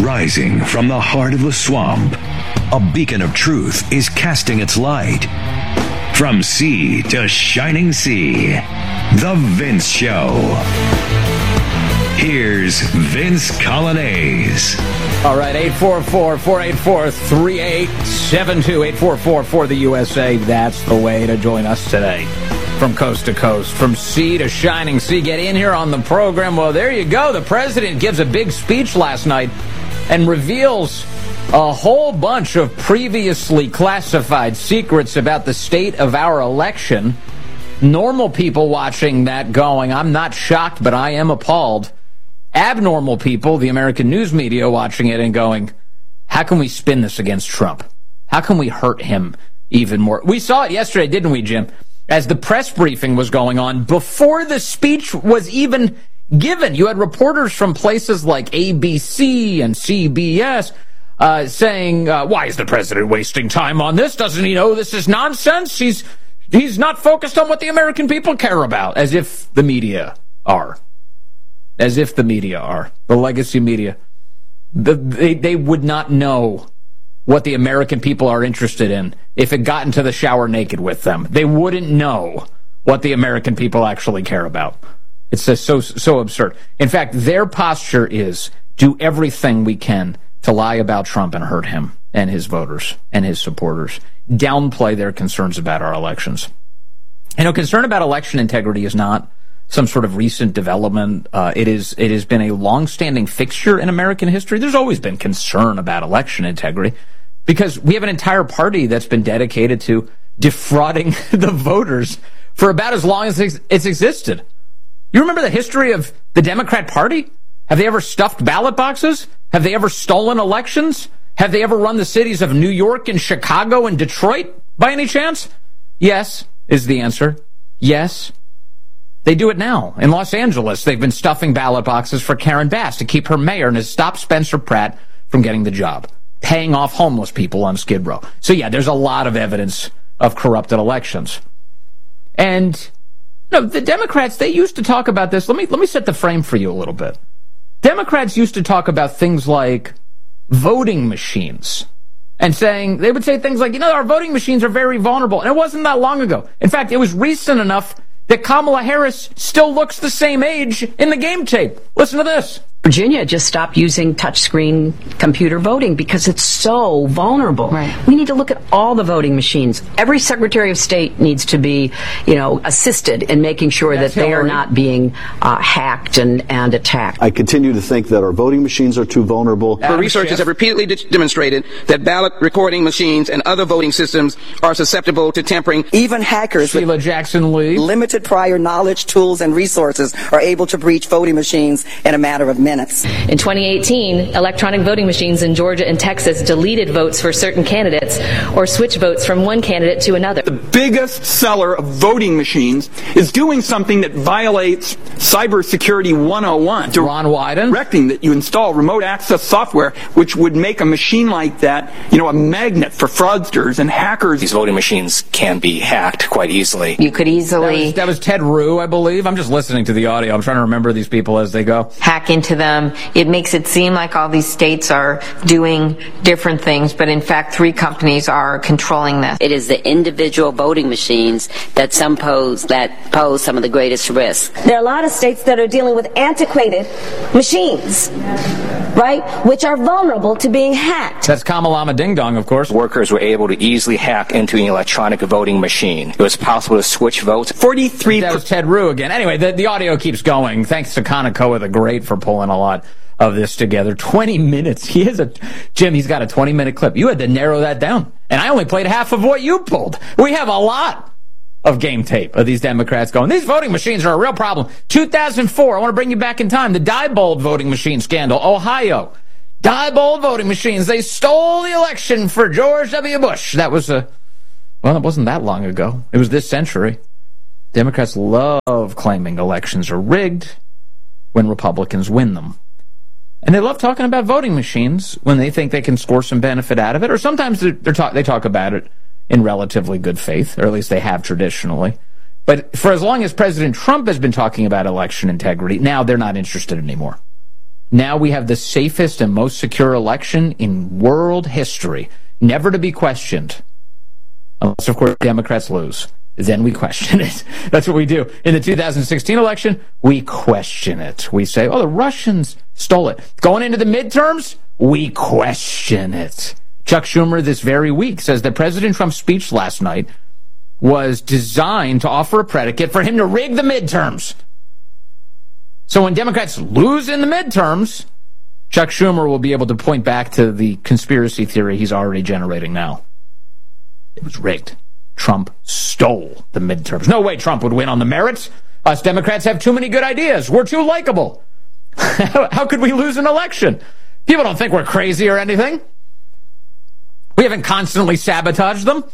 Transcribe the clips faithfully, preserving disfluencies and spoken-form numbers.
Rising from the heart of the swamp, a beacon of truth is casting its light. From sea to shining sea, The Vince Show. Here's Vince Coglianese. All right, eight four four, four eight four, three eight seven two, eight four four for the U S A. That's the way to join us today. From coast to coast, from sea to shining sea. Get in here on the program. Well, there you go. The president gives a big speech last night and reveals a whole bunch of previously classified secrets about the state of our election. Normal people watching that going, I'm not shocked, but I am appalled. Abnormal people, the American news media, watching it and going, how can we spin this against Trump? How can we hurt him even more? We saw it yesterday, didn't we, Jim? As the press briefing was going on, before the speech was even given, you had reporters from places like A B C and C B S uh, saying, uh, why is the president wasting time on this? Doesn't he know this is nonsense? He's, he's not focused on what the American people care about, as if the media are. As if the media are. The legacy media. The, they, they would not know what the American people are interested in if it got into the shower naked with them. They wouldn't know what the American people actually care about. It's just so, so absurd. In fact, their posture is do everything we can to lie about Trump and hurt him and his voters and his supporters. Downplay their concerns about our elections. You know, concern about election integrity is not some sort of recent development. Uh, it is. It has been a long-standing fixture in American history. There's always been concern about election integrity because we have an entire party that's been dedicated to defrauding the voters for about as long as it's existed. You remember the history of the Democrat Party? Have they ever stuffed ballot boxes? Have they ever stolen elections? Have they ever run the cities of New York and Chicago and Detroit by any chance? Yes, is the answer. Yes. They do it now. In Los Angeles, they've been stuffing ballot boxes for Karen Bass to keep her mayor and has stopped Spencer Pratt from getting the job, paying off homeless people on Skid Row. So yeah, there's a lot of evidence of corrupted elections. And no, the Democrats, they used to talk about this. Let me let me set the frame for you a little bit. Democrats used to talk about things like voting machines and saying, they would say things like, you know, our voting machines are very vulnerable. And it wasn't that long ago. In fact, it was recent enough that Kamala Harris still looks the same age in the game tape. Listen to this. Virginia just stopped using touchscreen computer voting because it's so vulnerable. Right. We need to look at all the voting machines. Every Secretary of State needs to be, you know, assisted in making sure That's that they Hillary. are not being uh, hacked and, and attacked. I continue to think that our voting machines are too vulnerable. Our researchers have repeatedly de- demonstrated that ballot recording machines and other voting systems are susceptible to tampering. Even hackers Sheila with Jackson Lee. limited prior knowledge, tools, and resources are able to breach voting machines in a matter of minutes. In twenty eighteen, electronic voting machines in Georgia and Texas deleted votes for certain candidates or switched votes from one candidate to another. The biggest seller of voting machines is doing something that violates Cybersecurity one oh one. Ron Wyden. Directing that you install remote access software which would make a machine like that, you know, a magnet for fraudsters and hackers. These voting machines can be hacked quite easily. You could easily... That was, that was Ted Rue, I believe. I'm just listening to the audio. I'm trying to remember these people as they go. Hack into them. It makes it seem like all these states are doing different things, but in fact, three companies are controlling this. It is the individual voting machines that some pose that pose some of the greatest risks. There are a lot of states that are dealing with antiquated machines, right, which are vulnerable to being hacked. That's Kamalama Ding Dong, of course. Workers were able to easily hack into an electronic voting machine. It was possible to switch votes. forty-three That was Ted Rue again. Anyway, the, the audio keeps going. Thanks to Conacoa the Great for pulling a lot of this together. twenty minutes. He has a, Jim, he's got a twenty minute clip. You had to narrow that down. And I only played half of what you pulled. We have a lot of game tape of these Democrats going, these voting machines are a real problem. two thousand four, I want to bring you back in time. The Diebold voting machine scandal, Ohio. Diebold voting machines. They stole the election for George W. Bush. That was a, well, it wasn't that long ago. It was this century. Democrats love claiming elections are rigged when Republicans win them. And they love talking about voting machines when they think they can score some benefit out of it, or sometimes they're, they're talk, they talk about it in relatively good faith, or at least they have traditionally. But for as long as President Trump has been talking about election integrity, now they're not interested anymore. Now we have the safest and most secure election in world history, never to be questioned. Unless, of course, Democrats lose. Then we question it. That's what we do. In the two thousand sixteen election, we question it. We say, oh, the Russians stole it. Going into the midterms, we question it. Chuck Schumer this very week says that President Trump's speech last night was designed to offer a predicate for him to rig the midterms. So when Democrats lose in the midterms, Chuck Schumer will be able to point back to the conspiracy theory he's already generating now. It was rigged. Trump stole the midterms. No way Trump would win on the merits. Us Democrats have too many good ideas. We're too likable. How could we lose an election? People don't think we're crazy or anything. We haven't constantly sabotaged them.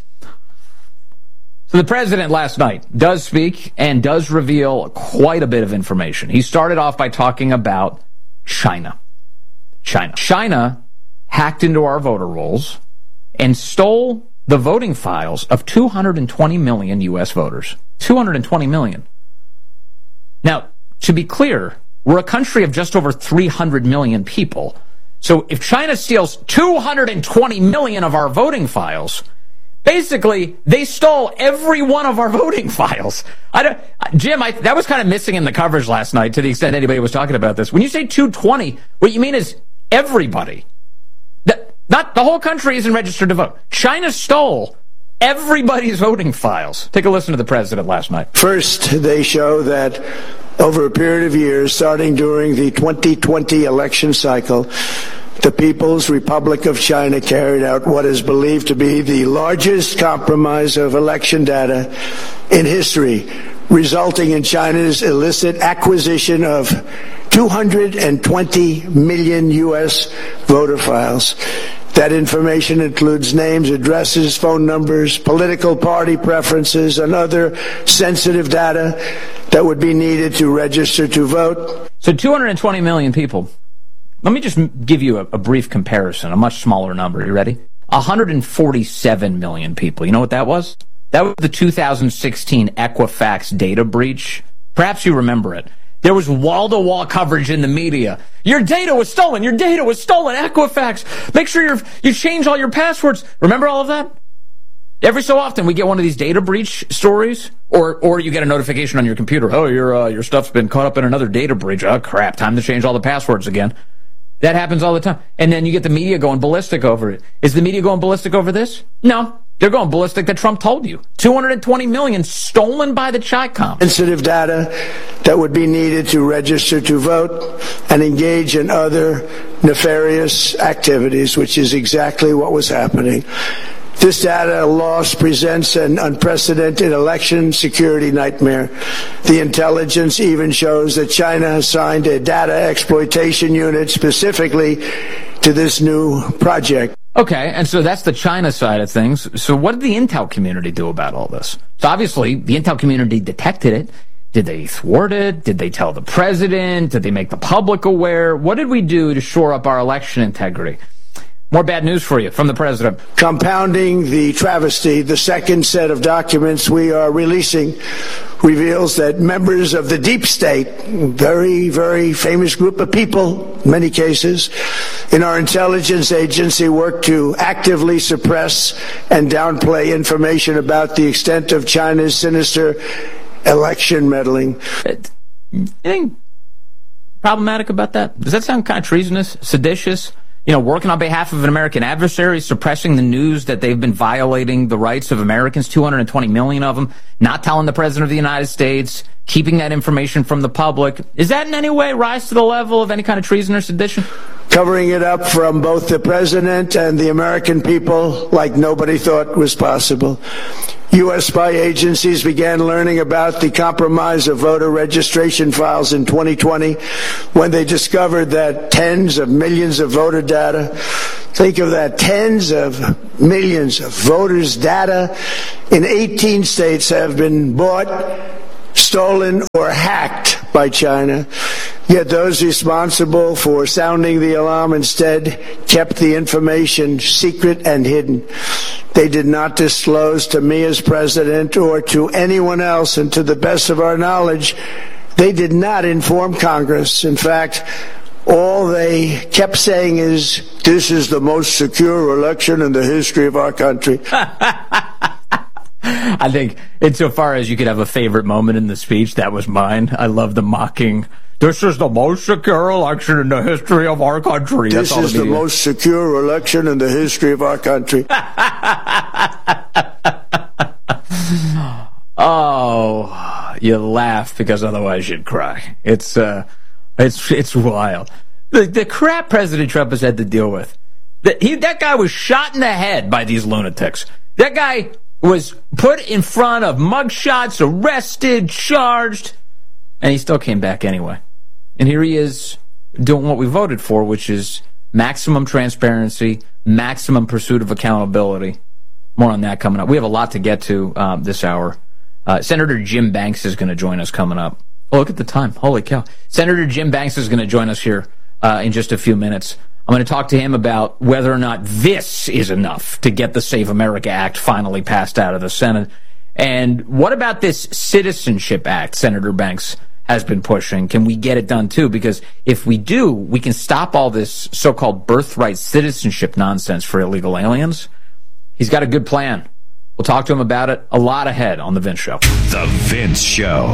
So the president last night does speak and does reveal quite a bit of information. He started off by talking about China. China. China hacked into our voter rolls and stole the voting files of two hundred twenty million U S voters. two hundred twenty million. Now, to be clear, we're a country of just over three hundred million people. So if China steals two hundred twenty million of our voting files, basically, they stole every one of our voting files. I don't, Jim, I, that was kind of missing in the coverage last night to the extent anybody was talking about this. When you say two hundred twenty, what you mean is everybody. The, not the whole country isn't registered to vote. China stole everybody's voting files. Take a listen to the president last night. First, they show that over a period of years, starting during the twenty twenty election cycle, the People's Republic of China carried out what is believed to be the largest compromise of election data in history, resulting in China's illicit acquisition of two hundred twenty million U S voter files. That information includes names, addresses, phone numbers, political party preferences, and other sensitive data that would be needed to register to vote. So two hundred twenty million people. Let me just give you a, a brief comparison, a much smaller number. You ready? one hundred forty-seven million people. You know what that was? That was the two thousand sixteen Equifax data breach. Perhaps you remember it. There was wall-to-wall coverage in the media. Your data was stolen. Your data was stolen. Equifax. Make sure you're, you change all your passwords. Remember all of that? Every so often, we get one of these data breach stories, or or you get a notification on your computer. Oh, your uh, your stuff's been caught up in another data breach. Oh, crap. Time to change all the passwords again. That happens all the time. And then you get the media going ballistic over it. Is the media going ballistic over this? No. They're going ballistic that Trump told you. two hundred twenty million stolen by the Chi-Com. Sensitive data that would be needed to register to vote and engage in other nefarious activities, which is exactly what was happening. This data loss presents an unprecedented election security nightmare. The intelligence even shows that China assigned a data exploitation unit specifically to this new project. Okay, and so that's the China side of things. So what did the intel community do about all this? So obviously, the intel community detected it. Did they thwart it? Did they tell the president? Did they make the public aware? What did we do to shore up our election integrity? More bad news for you from the president. Compounding the travesty, the second set of documents we are releasing reveals that members of the deep state, very, very famous group of people, in many cases, in our intelligence agency work to actively suppress and downplay information about the extent of China's sinister election meddling. Anything problematic about that? Does that sound kind of treasonous, seditious? You know, working on behalf of an American adversary, suppressing the news that they've been violating the rights of Americans, two hundred twenty million of them, not telling the President of the United States, keeping that information from the public. Is that in any way rise to the level of any kind of treason or sedition? Covering it up from both the President and the American people like nobody thought was possible. U S spy agencies began learning about the compromise of voter registration files in twenty twenty when they discovered that tens of millions of voter data, think of that, tens of millions of voters' data in eighteen states have been bought, stolen, or hacked by China. Yet those responsible for sounding the alarm instead kept the information secret and hidden. They did not disclose to me as president or to anyone else, and to the best of our knowledge, they did not inform Congress. In fact, all they kept saying is, this is the most secure election in the history of our country. I think, insofar as you could have a favorite moment in the speech, that was mine. I love the mocking, this is the most secure election in the history of our country. This is the most secure election in the history of our country. Oh, you laugh because otherwise you'd cry. It's uh, it's it's wild. The, the crap President Trump has had to deal with. That he that guy was shot in the head by these lunatics. That guy was put in front of mugshots, arrested, charged, and he still came back anyway. And here he is doing what we voted for, which is maximum transparency, maximum pursuit of accountability. More on that coming up. We have a lot to get to um, this hour. Uh, Senator Jim Banks is going to join us coming up. Oh, look at the time. Holy cow. Senator Jim Banks is going to join us here uh, in just a few minutes. I'm going to talk to him about whether or not this is enough to get the Save America Act finally passed out of the Senate. And what about this Citizenship Act Senator Banks has been pushing? Can we get it done too? Because if we do, we can stop all this so-called birthright citizenship nonsense for illegal aliens. He's got a good plan. We'll talk to him about it a lot ahead on The Vince Show. The Vince Show.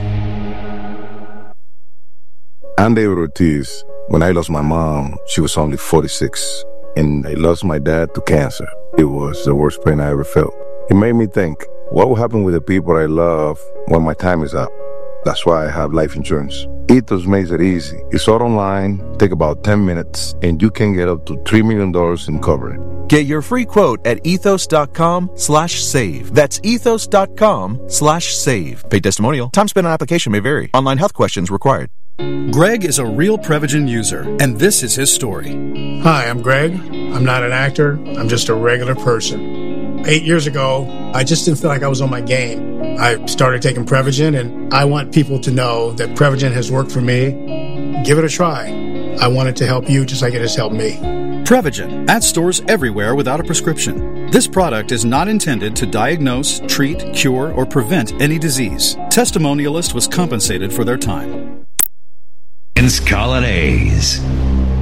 I'm David Ortiz. When I lost my mom, she was only forty-six, and I lost my dad to cancer. It was the worst pain I ever felt. It made me think, what will happen with the people I love when my time is up? That's why I have life insurance. Ethos makes it easy. It's all online, take about ten minutes, and you can get up to three million dollars in coverage. Get your free quote at ethos.com slash save. That's ethos.com slash save. Paid testimonial. Time spent on application may vary. Online health questions required. Greg is a real Prevagen user, and this is his story. Hi, I'm Greg. I'm not an actor. I'm just a regular person. Eight years ago, I just didn't feel like I was on my game. I started taking Prevagen, and I want people to know that Prevagen has worked for me. Give it a try. I want it to help you just like it has helped me. Prevagen, at stores everywhere without a prescription. This product is not intended to diagnose, treat, cure, or prevent any disease. Testimonialist was compensated for their time. Vince Colonnese.